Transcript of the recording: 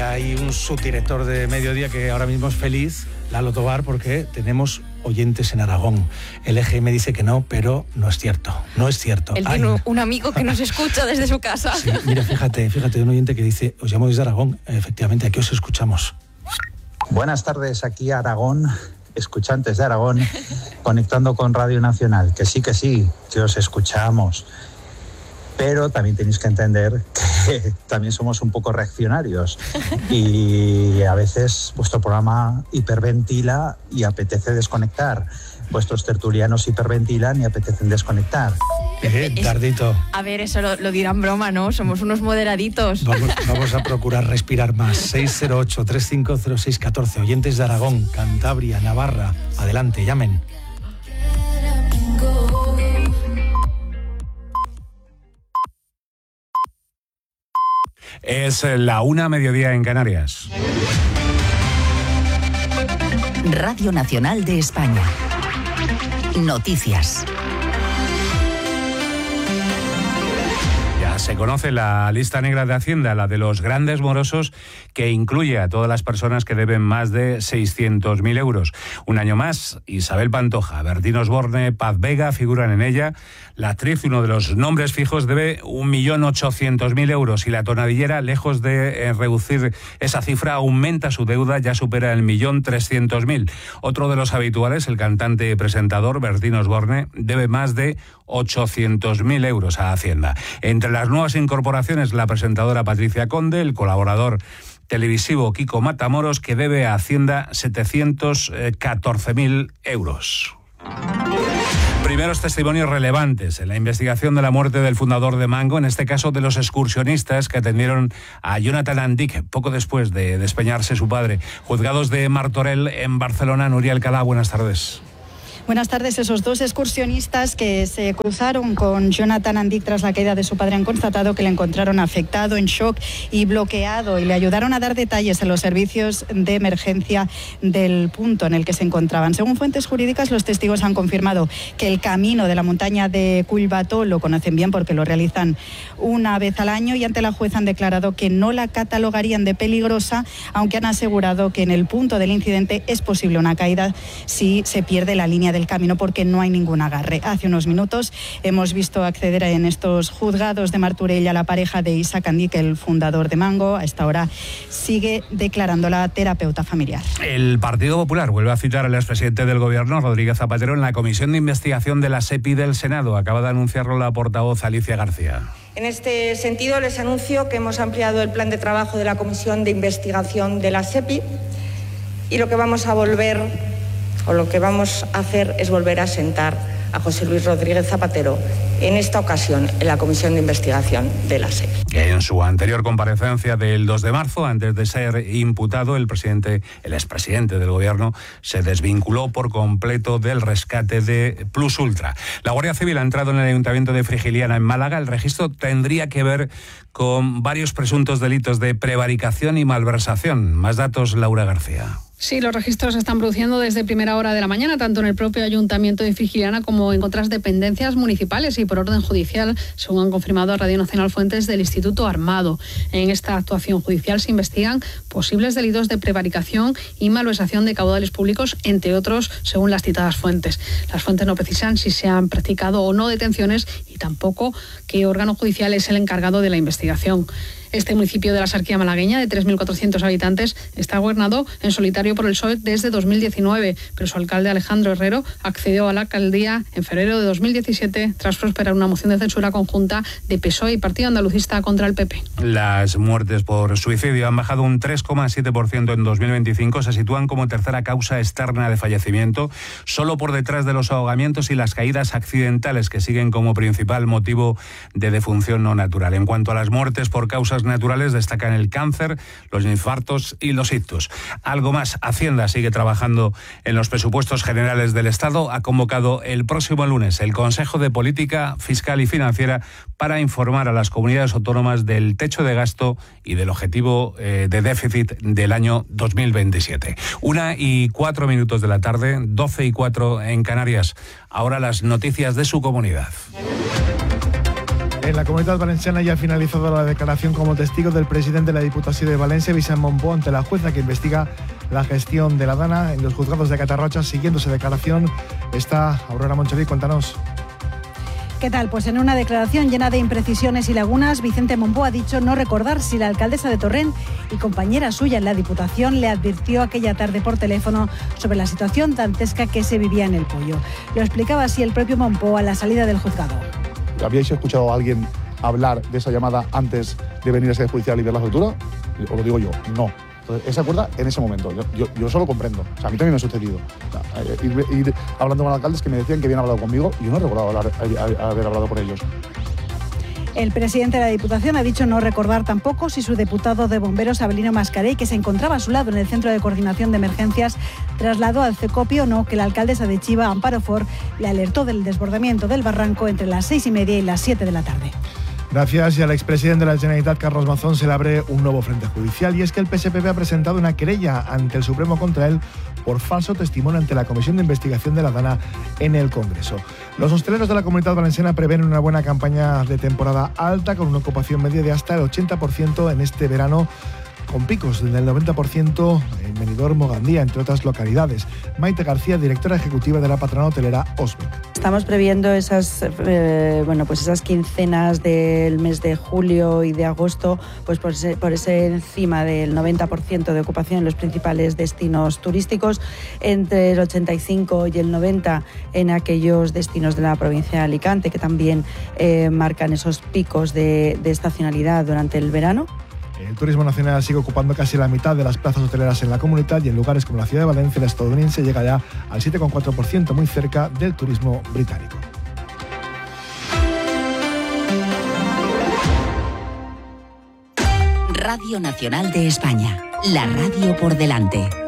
hay un subdirector de Mediodía que ahora mismo es feliz, Lalo Tobar, porque tenemos oyentes en Aragón. El EGM dice que no, pero no es cierto. No es cierto. Él tiene un amigo que nos escucha desde su casa. Sí, mira, fíjate, un oyente que dice, os llamo desde Aragón. Efectivamente, aquí os escuchamos. Buenas tardes, aquí Aragón, escuchantes de Aragón, conectando con Radio Nacional. Que sí, que os escuchamos. Pero también tenéis que entender que también somos un poco reaccionarios y a veces vuestro programa hiperventila y apetece desconectar. Vuestros tertulianos hiperventilan y apetecen desconectar. Tardito. A ver, eso lo dirán broma, ¿no? Somos unos moderaditos. Vamos a procurar respirar más. 608-350614. Oyentes de Aragón, Cantabria, Navarra. Adelante, llamen. Es la 1:00 mediodía en Canarias. Radio Nacional de España. Noticias. Se conoce la lista negra de Hacienda, la de los grandes morosos, que incluye a todas las personas que deben más de 600.000 euros. Un año más, Isabel Pantoja, Bertín Osborne, Paz Vega figuran en ella. La actriz, uno de los nombres fijos, debe 1.800.000 euros y la tonadillera, lejos de reducir esa cifra, aumenta su deuda, ya supera el 1.300.000. Otro de los habituales, el cantante y presentador Bertín Osborne, debe más de 800.000 euros a Hacienda. Entre las nuevas incorporaciones, la presentadora Patricia Conde, el colaborador televisivo Kiko Matamoros, que debe a Hacienda 714.000 euros. Primeros testimonios relevantes en la investigación de la muerte del fundador de Mango, en este caso de los excursionistas que atendieron a Jonathan Andic poco después de despeñarse su padre. Juzgados de Martorell en Barcelona. Nuria Alcalá, buenas tardes. Buenas tardes. Esos dos excursionistas que se cruzaron con Jonathan Andic tras la caída de su padre han constatado que le encontraron afectado, en shock y bloqueado, y le ayudaron a dar detalles en los servicios de emergencia del punto en el que se encontraban. Según fuentes jurídicas, los testigos han confirmado que el camino de la montaña de Collbató lo conocen bien porque lo realizan una vez al año, y ante la jueza han declarado que no la catalogarían de peligrosa, aunque han asegurado que en el punto del incidente es posible una caída si se pierde la línea del camino porque no hay ningún agarre. Hace unos minutos hemos visto acceder en estos juzgados de Martorell a la pareja de Isaac Andic, el fundador de Mango. A esta hora sigue declarando la terapeuta familiar. El Partido Popular vuelve a citar al expresidente del Gobierno, Rodríguez Zapatero, en la comisión de investigación de la SEPI del Senado. Acaba de anunciarlo la portavoz Alicia García. En este sentido, les anuncio que hemos ampliado el plan de trabajo de la comisión de investigación de la SEPI, y lo que vamos a hacer es volver a sentar a José Luis Rodríguez Zapatero, en esta ocasión en la comisión de investigación de la SEPI. En su anterior comparecencia del 2 de marzo, antes de ser imputado, el expresidente del Gobierno se desvinculó por completo del rescate de Plus Ultra. La Guardia Civil ha entrado en el Ayuntamiento de Frigiliana, en Málaga. El registro tendría que ver con varios presuntos delitos de prevaricación y malversación. Más datos, Laura García. Sí, los registros se están produciendo desde primera hora de la mañana, tanto en el propio Ayuntamiento de Frigiliana como en otras dependencias municipales y por orden judicial, según han confirmado a Radio Nacional fuentes del Instituto Armado. En esta actuación judicial se investigan posibles delitos de prevaricación y malversación de caudales públicos, entre otros, según las citadas fuentes. Las fuentes no precisan si se han practicado o no detenciones y tampoco qué órgano judicial es el encargado de la investigación. Este municipio de la Sarquía malagueña, de 3.400 habitantes, está gobernado en solitario por el PSOE desde 2019, pero su alcalde Alejandro Herrero accedió a la alcaldía en febrero de 2017 tras prosperar una moción de censura conjunta de PSOE y Partido Andalucista contra el PP. Las muertes por suicidio han bajado un 3,7% en 2025, se sitúan como tercera causa externa de fallecimiento, solo por detrás de los ahogamientos y las caídas accidentales, que siguen como principal motivo de defunción no natural. En cuanto a las muertes por causas naturales, destacan el cáncer, los infartos y los ictus. Algo más, Hacienda sigue trabajando en los presupuestos generales del Estado. Ha convocado el próximo lunes el Consejo de Política Fiscal y Financiera para informar a las comunidades autónomas del techo de gasto y del objetivo de déficit del año 2027. 1:04 de la tarde, 12:04 en Canarias. Ahora las noticias de su comunidad. En la Comunitat Valenciana ya ha finalizado la declaración como testigo del presidente de la Diputación de Valencia, Vicent Mompó, ante la jueza que investiga la gestión de la Dana en los juzgados de Catarrocha. Siguiendo esa declaración está Aurora Monchorí. Cuéntanos. ¿Qué tal? Pues en una declaración llena de imprecisiones y lagunas, Vicente Mompó ha dicho no recordar si la alcaldesa de Torrent y compañera suya en la Diputación le advirtió aquella tarde por teléfono sobre la situación dantesca que se vivía en El Poyo. Lo explicaba así el propio Mompó a la salida del juzgado. ¿Habíais escuchado a alguien hablar de esa llamada antes de venir a sede judicial y ver la factura? Os lo digo yo, no. Entonces, esa acuerda en ese momento. Yo eso lo comprendo. O sea, a mí también me ha sucedido. O sea, ir hablando con alcaldes que me decían que habían hablado conmigo y yo no recordaba haber hablado con ellos. El presidente de la Diputación ha dicho no recordar tampoco si su diputado de Bomberos, Abelino Mascarell, que se encontraba a su lado en el Centro de Coordinación de Emergencias, trasladó al CECOPI o no que la alcaldesa de Chiva, Amparo Fort, le alertó del desbordamiento del barranco entre las 6:30 y las 7 de la tarde. Gracias. Y al expresidente de la Generalitat, Carlos Mazón, se le abre un nuevo frente judicial, y es que el PSPB ha presentado una querella ante el Supremo contra él por falso testimonio ante la Comisión de Investigación de la Dana en el Congreso. Los hosteleros de la Comunitat Valenciana prevén una buena campaña de temporada alta con una ocupación media de hasta el 80% en este verano, con picos del 90% en Benidorm o Gandía, entre otras localidades. Maite García, directora ejecutiva de la patronal hotelera Osbec. Estamos previendo esas quincenas del mes de julio y de agosto, pues por ese encima del 90% de ocupación en los principales destinos turísticos, entre el 85 y el 90 en aquellos destinos de la provincia de Alicante, que también marcan esos picos de estacionalidad durante el verano. El turismo nacional sigue ocupando casi la mitad de las plazas hoteleras en la comunidad, y en lugares como la ciudad de Valencia, el estadounidense llega ya al 7,4%, muy cerca del turismo británico. Radio Nacional de España, la radio por delante.